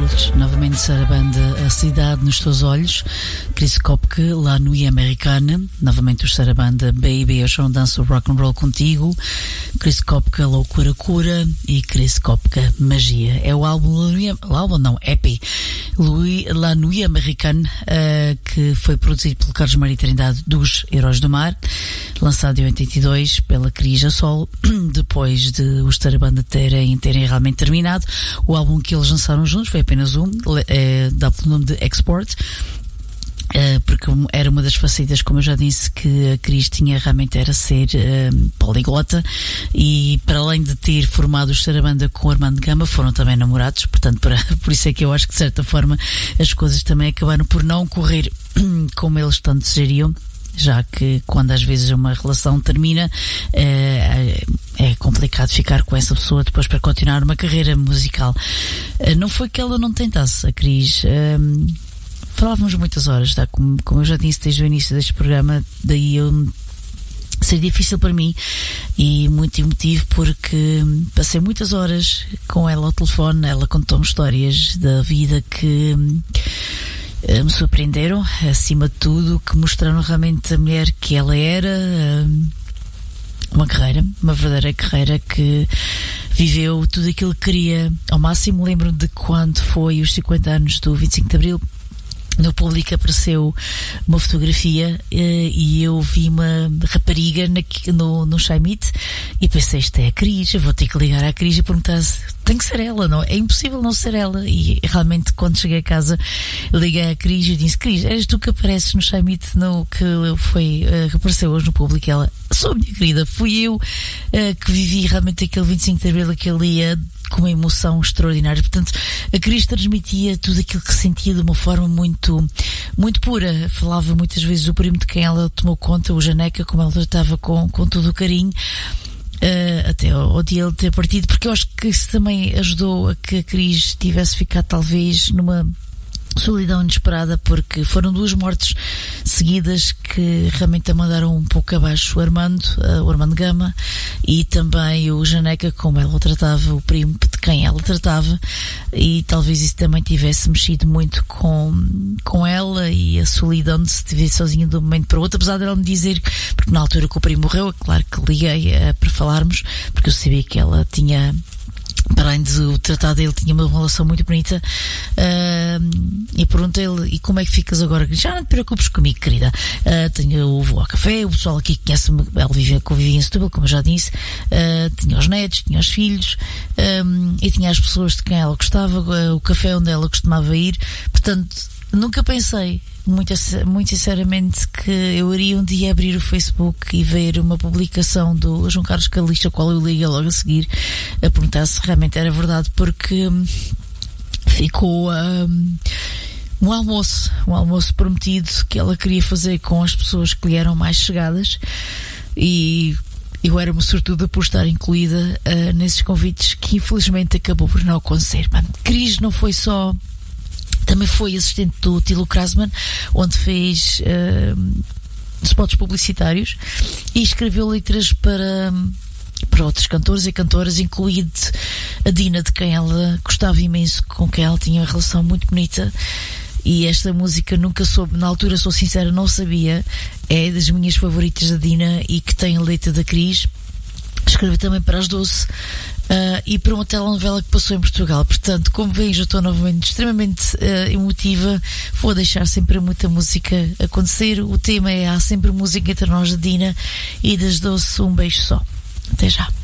Angeles, novamente Sarabanda, A Cidade nos Teus Olhos, Chris Kopke, La Nuit Americana, novamente os Sarabanda, Baby, Eu Já Não Danço Rock and Roll Contigo, Chris Kopke, Loucura Cura e Chris Kopke, Magia. É o álbum, EP, La Nuit Americana, que foi produzido pelo Carlos Maria Trindade dos Heróis do Mar, lançado em 82 pela Cris a Sol, depois de os Sarabanda terem realmente terminado. O álbum que eles lançaram juntos foi apenas um, dá pelo nome de Export, porque era uma das facetas, como eu já disse, que a Cris tinha realmente, era ser poliglota, e para além de ter formado os Sarabanda com o Armando Gama, foram também namorados, portanto por isso é que eu acho que de certa forma as coisas também acabaram por não correr como eles tanto desejariam, já que quando às vezes uma relação termina, é complicado ficar com essa pessoa depois para continuar uma carreira musical. Não foi que ela não tentasse, a Cris. Falávamos muitas horas, tá? Como eu já disse desde o início deste programa, daí seria difícil para mim e muito emotivo, porque passei muitas horas com ela ao telefone. Ela contou-me histórias da vida que me surpreenderam, acima de tudo, que mostraram realmente a mulher que ela era, uma verdadeira guerreira que viveu tudo aquilo que queria ao máximo. Lembro-me de quando foi os 50 anos do 25 de Abril, no público apareceu uma fotografia e eu vi uma rapariga no Chaimite e pensei, isto é a Cris, eu vou ter que ligar à Cris e perguntar se tem que ser ela, não? É impossível não ser ela. E realmente, quando cheguei a casa, liguei à Cris e disse, Cris, eres tu que apareces no Chaimite, que apareceu hoje no público? Ela, sou, minha querida, fui eu que vivi realmente aquele 25 de Abril, aquele dia, com uma emoção extraordinária. Portanto, a Cris transmitia tudo aquilo que sentia de uma forma muito, muito pura. Falava muitas vezes do primo de quem ela tomou conta, o Janeca, como ela tratava com todo o carinho, até ao dia ele ter partido, porque eu acho que isso também ajudou a que a Cris tivesse ficado talvez numa solidão inesperada, porque foram 2 mortes seguidas que realmente a mandaram um pouco abaixo. O Armando Gama, e também o Janeca, como ela o tratava, o primo de quem ela tratava, e talvez isso também tivesse mexido muito com ela, e a solidão de se ver sozinha de um momento para o outro, apesar de ela me dizer, porque na altura que o primo morreu, é claro que liguei para falarmos, porque eu sabia que ela tinha, para além de o tratar dele, tinha uma relação muito bonita, e perguntei-lhe, e como é que ficas agora? Já não te preocupes comigo, querida, vou ao café, o pessoal aqui conhece-me, ela convivia em Setúbal, como eu já disse, tinha os netos, tinha os filhos, e tinha as pessoas de quem ela gostava, o café onde ela costumava ir. Portanto, nunca pensei, muito sinceramente, que eu iria um dia abrir o Facebook e ver uma publicação do João Carlos Calixto, a qual eu liguei logo a seguir a perguntar se realmente era verdade, porque ficou um almoço prometido que ela queria fazer com as pessoas que lhe eram mais chegadas, e eu era uma sortuda por estar incluída nesses convites, que infelizmente acabou por não acontecer. Cris não foi só, também foi assistente do Tilo Krasman, onde fez spots publicitários e escreveu letras para outros cantores e cantoras, incluindo a Dina, de quem ela gostava imenso, com quem ela tinha uma relação muito bonita. E esta música nunca soube, na altura, sou sincera, não sabia, é das minhas favoritas da Dina, e que tem a letra da Cris. Escrevi também para as 12 e para uma telenovela que passou em Portugal. Portanto, como veem, já estou novamente extremamente emotiva. Vou deixar sempre muita música acontecer. O tema é Há Sempre Música Entre Nós, da Dina, e das 12, um beijo só. Até já.